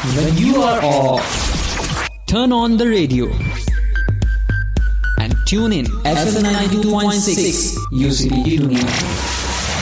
When you are off, turn on the radio and tune in FM 92.6 UCP Tuning.